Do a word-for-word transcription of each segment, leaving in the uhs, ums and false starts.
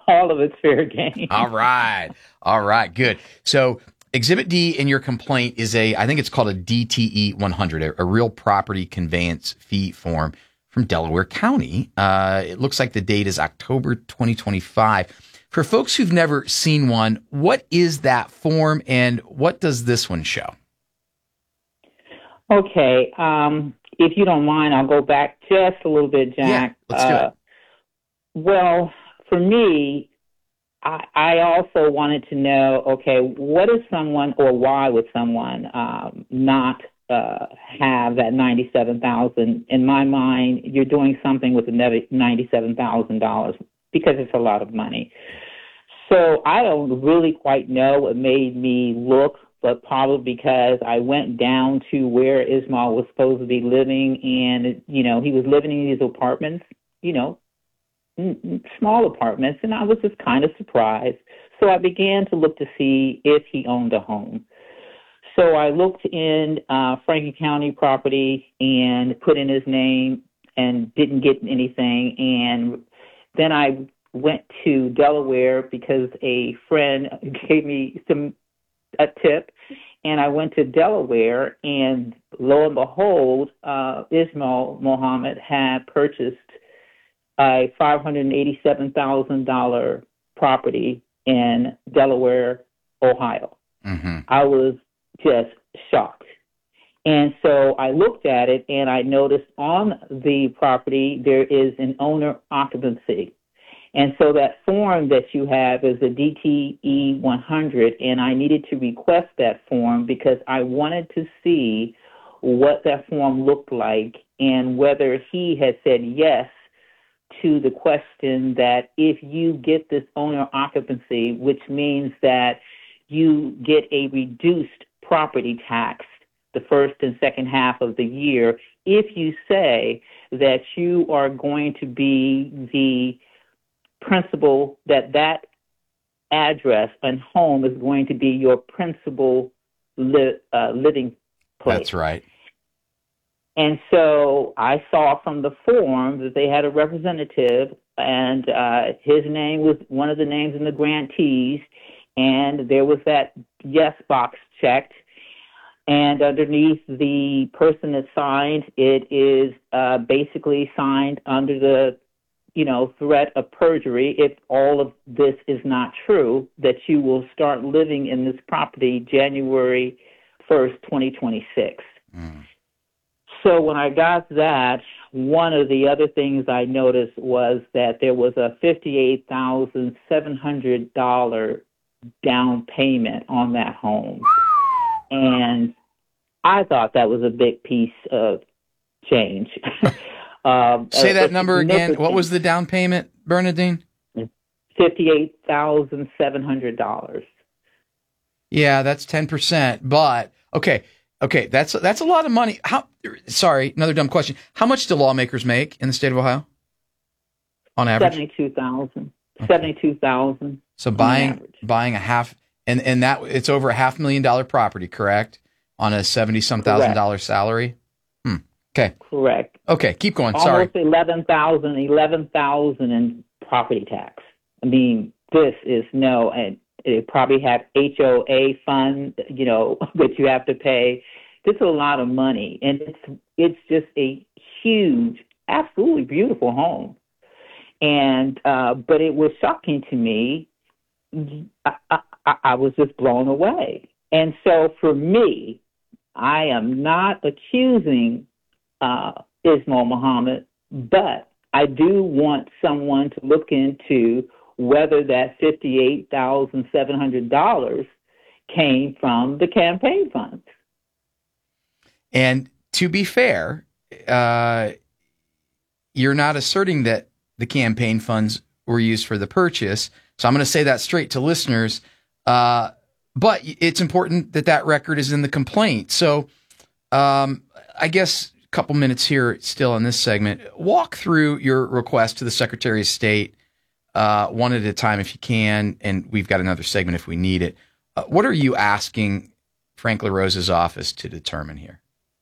all of it's fair game. All right. All right. Good. So Exhibit D in your complaint is a, I think it's called a D T E one hundred, a, a real property conveyance fee form from Delaware County. Uh, it looks like the date is October twenty twenty-five. For folks who've never seen one, what is that form and what does this one show? Okay. Um, if you don't mind, I'll go back just a little bit, Jack. Yeah, let's do uh, it. Well, for me, I, I also wanted to know, okay, what is someone or why would someone um, not uh, have that ninety-seven thousand dollars? In my mind, you're doing something with the ninety-seven thousand dollars because it's a lot of money. So I don't really quite know what made me look, but probably because I went down to where Ismail was supposed to be living, and, you know, he was living in these apartments, you know, small apartments, and I was just kind of surprised. So I began to look to see if he owned a home. So I looked in uh, Franklin County property and put in his name and didn't get anything. And then I went to Delaware because a friend gave me some a tip, and I went to Delaware, and lo and behold, uh, Ismail Muhammad had purchased a five hundred eighty-seven thousand dollars property in Delaware, Ohio. Mm-hmm. I was just shocked. And so I looked at it, and I noticed on the property there is an owner occupancy. And so that form that you have is a D T E one hundred, and I needed to request that form because I wanted to see what that form looked like and whether he had said yes to the question that if you get this owner occupancy, which means that you get a reduced property tax the first and second half of the year, if you say that you are going to be the principal, that that address and home is going to be your principal li- uh, living place. That's right. And so I saw from the form that they had a representative, and uh, his name was one of the names in the grantees, and there was that yes box checked. And underneath the person that signed, it is uh, basically signed under the, you know, threat of perjury if all of this is not true, that you will start living in this property January first, twenty twenty-six. Mm. So when I got that, one of the other things I noticed was that there was a fifty-eight thousand seven hundred dollars down payment on that home. And I thought that was a big piece of change. um, Say that number again. What was the down payment, Bernadine? fifty-eight thousand seven hundred dollars. Yeah, that's ten percent. But, okay. Okay, that's that's a lot of money. How? Sorry, another dumb question. How much do lawmakers make in the state of Ohio, on average? Seventy-two thousand. Okay. Seventy-two thousand. So buying buying a half, and and that it's over a half million dollar property, correct? On a seventy some thousand dollar salary. Hmm. Okay. Correct. Okay, keep going. Almost Sorry. eleven thousand. Eleven thousand in property tax. I mean, this is no and. It probably have H O A fund, you know, that you have to pay. This is a lot of money, and it's it's just a huge, absolutely beautiful home. And uh, but it was shocking to me. I, I, I was just blown away. And so for me, I am not accusing uh, Ismail Muhammad, but I do want someone to look into whether that fifty-eight thousand seven hundred dollars came from the campaign funds. And to be fair, uh, you're not asserting that the campaign funds were used for the purchase. So I'm going to say that straight to listeners. Uh, but it's important that that record is in the complaint. So um, I guess a couple minutes here still in this segment. Walk through your request to the Secretary of State Uh, one at a time if you can, and we've got another segment if we need it. Uh, what are you asking Frank LaRosa's office to determine here?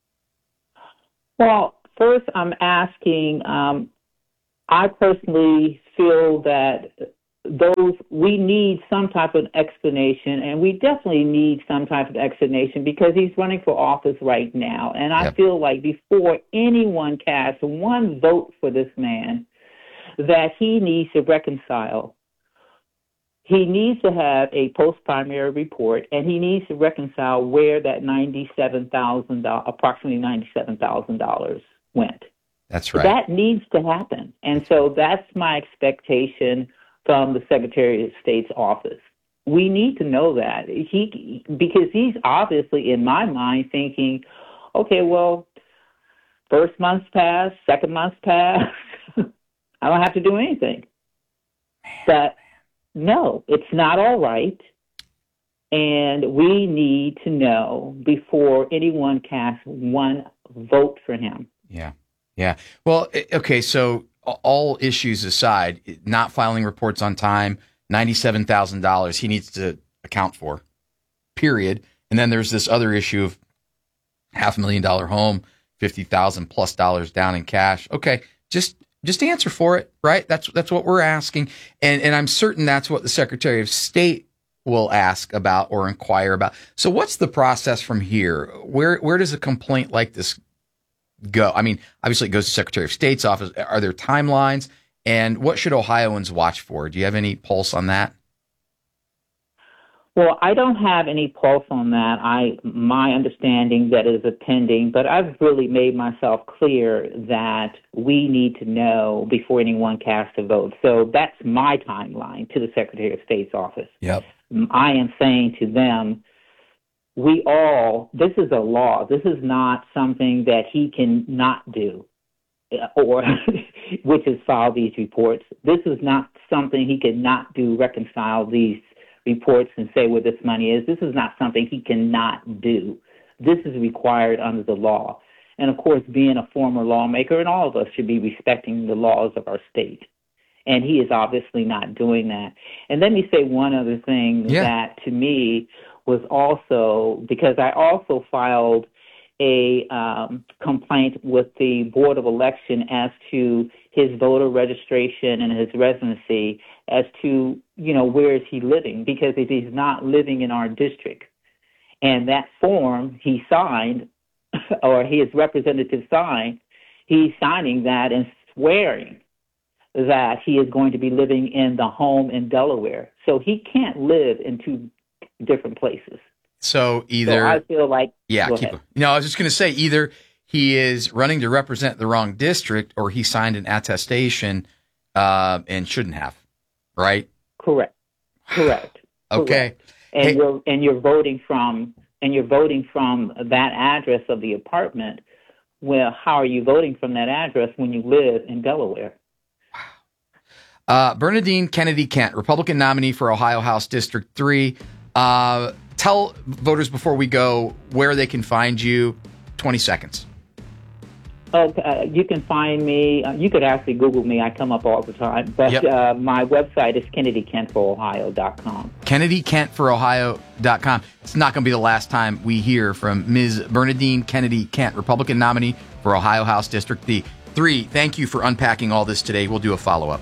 Well, first I'm asking, um, I personally feel that those, we need some type of explanation, and we definitely need some type of explanation because he's running for office right now. And I yep. feel like before anyone casts one vote for this man, that he needs to reconcile. He needs to have a post-primary report, and he needs to reconcile where that ninety-seven thousand dollars, approximately ninety-seven thousand dollars went. That's right. That needs to happen. And so that's my expectation from the Secretary of State's office. We need to know that. He, because he's obviously, in my mind, thinking, okay, well, first month's passed, second month's passed, I don't have to do anything. But no, it's not all right. And we need to know before anyone casts one vote for him. Yeah. Yeah. Well, okay. So all issues aside, not filing reports on time, ninety-seven thousand dollars he needs to account for, period. And then there's this other issue of half a million dollar home, fifty thousand plus dollars down in cash. Okay. Just, just answer for it, right? That's, that's what we're asking. And, and I'm certain that's what the Secretary of State will ask about or inquire about. So what's the process from here? Where, where does a complaint like this go? I mean, obviously it goes to Secretary of State's office. Are there timelines? And what should Ohioans watch for? Do you have any pulse on that? Well, I don't have any pulse on that. I, my understanding that is pending, but I've really made myself clear that we need to know before anyone casts a vote. So that's my timeline to the Secretary of State's office. Yep. I am saying to them, we all, this is a law. This is not something that he can not do, or which is file these reports. This is not something he can not do, reconcile these reports and say where this money is. This is not something he cannot do. This is required under the law. And, of course, being a former lawmaker, and all of us should be respecting the laws of our state. And he is obviously not doing that. And let me say one other thing yeah. that, to me, was also, because I also filed a um, complaint with the Board of Election as to his voter registration and his residency, as to, you know, where is he living? Because if he's not living in our district, and that form he signed, or his representative signed, he's signing that and swearing that he is going to be living in the home in Delaware. So he can't live in two different places. So either so I feel like yeah, keep ahead. No, I was just going to say either he is running to represent the wrong district, or he signed an attestation uh, and shouldn't have. Right? Correct. Correct. Okay. Correct. And hey. you're and you're voting from and you're voting from that address of the apartment. Well, how are you voting from that address when you live in Delaware? Uh, Bernadine Kennedy Kent, Republican nominee for Ohio House District three. Uh, tell voters before we go where they can find you. twenty seconds. Oh, uh, you can find me. Uh, you could actually Google me. I come up all the time. But yep. uh, my website is Kennedy Kent for Ohio dot com. Kennedy Kent for Ohio dot com. It's not going to be the last time we hear from Miz Bernadine Kennedy Kent, Republican nominee for Ohio House District three. Thank you for unpacking all this today. We'll do a follow-up.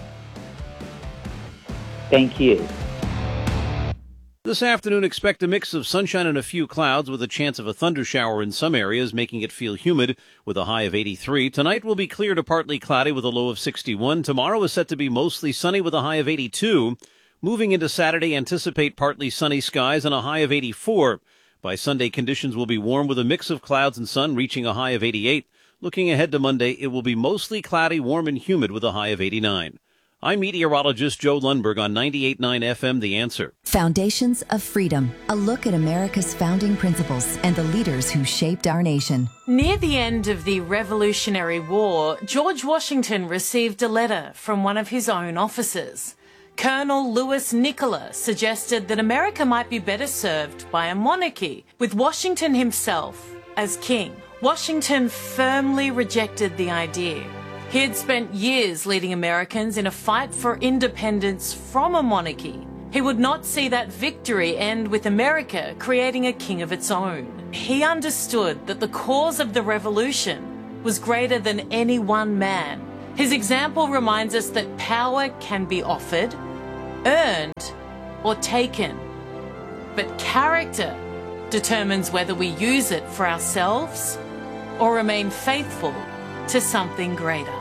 Thank you. This afternoon, expect a mix of sunshine and a few clouds with a chance of a thunder shower in some areas, making it feel humid with a high of eighty-three. Tonight will be clear to partly cloudy with a low of sixty-one. Tomorrow is set to be mostly sunny with a high of eighty-two. Moving into Saturday, anticipate partly sunny skies and a high of eighty-four. By Sunday, conditions will be warm with a mix of clouds and sun, reaching a high of eighty-eight. Looking ahead to Monday, it will be mostly cloudy, warm, and humid with a high of eighty-nine. I'm meteorologist Joe Lundberg on ninety-eight point nine F M, The Answer. Foundations of Freedom, a look at America's founding principles and the leaders who shaped our nation. Near the end of the Revolutionary War, George Washington received a letter from one of his own officers. Colonel Louis Nicola suggested that America might be better served by a monarchy, with Washington himself as king. Washington firmly rejected the idea. He had spent years leading Americans in a fight for independence from a monarchy. He would not see that victory end with America creating a king of its own. He understood that the cause of the revolution was greater than any one man. His example reminds us that power can be offered, earned or taken. But character determines whether we use it for ourselves or remain faithful to something greater.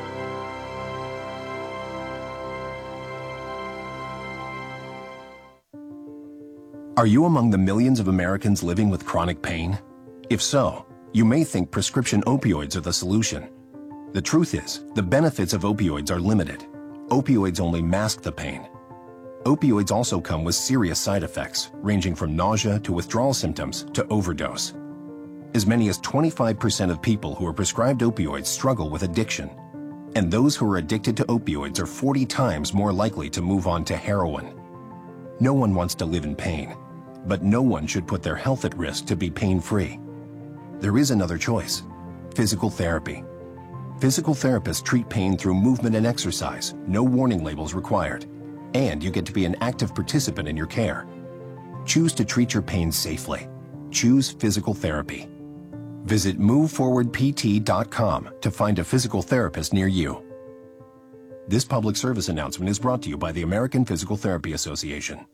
Are you among the millions of Americans living with chronic pain? If so, you may think prescription opioids are the solution. The truth is, the benefits of opioids are limited. Opioids only mask the pain. Opioids also come with serious side effects, ranging from nausea to withdrawal symptoms to overdose. As many as twenty-five percent of people who are prescribed opioids struggle with addiction. And those who are addicted to opioids are forty times more likely to move on to heroin. No one wants to live in pain, but no one should put their health at risk to be pain-free. There is another choice: physical therapy. Physical therapists treat pain through movement and exercise, no warning labels required, and you get to be an active participant in your care. Choose to treat your pain safely. Choose physical therapy. Visit move forward p t dot com to find a physical therapist near you. This public service announcement is brought to you by the American Physical Therapy Association.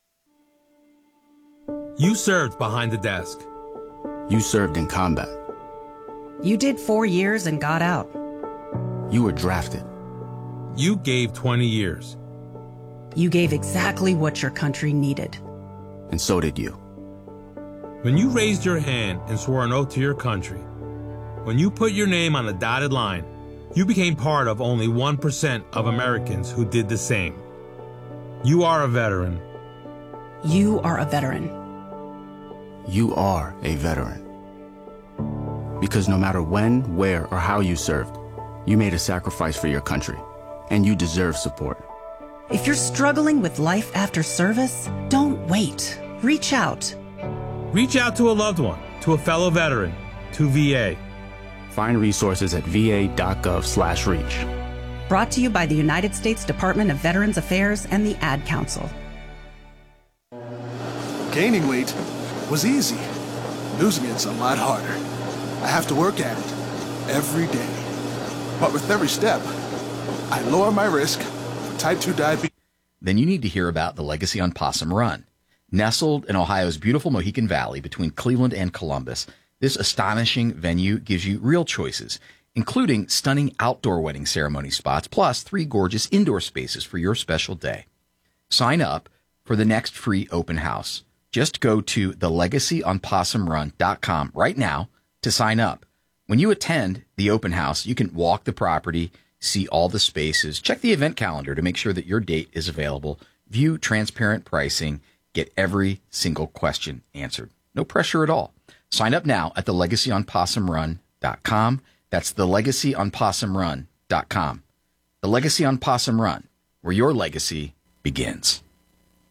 You served behind the desk. You served in combat. You did four years and got out. You were drafted. You gave twenty years. You gave exactly what your country needed. And so did you. When you raised your hand and swore an oath to your country, when you put your name on the dotted line, you became part of only one percent of Americans who did the same. You are a veteran. You are a veteran. You are a veteran. Because no matter when, where, or how you served, you made a sacrifice for your country, and you deserve support. If you're struggling with life after service, don't wait. Reach out. Reach out to a loved one, to a fellow veteran, to V A. Find resources at v a dot gov slash reach. Brought to you by the United States Department of Veterans Affairs and the Ad Council. Gaining weight was easy. Losing it's a lot harder. I have to work at it every day. But with every step, I lower my risk for type two diabetes. Then you need to hear about the Legacy on Possum Run. Nestled in Ohio's beautiful Mohican Valley between Cleveland and Columbus, this astonishing venue gives you real choices, including stunning outdoor wedding ceremony spots, plus three gorgeous indoor spaces for your special day. Sign up for the next free open house. Just go to the legacy on possum run dot com right now to sign up. When you attend the open house, you can walk the property, see all the spaces, check the event calendar to make sure that your date is available, view transparent pricing, get every single question answered. No pressure at all. Sign up now at the legacy on possum run dot com. That's the legacy on possum run dot com. The Legacy on Possum Run, where your legacy begins.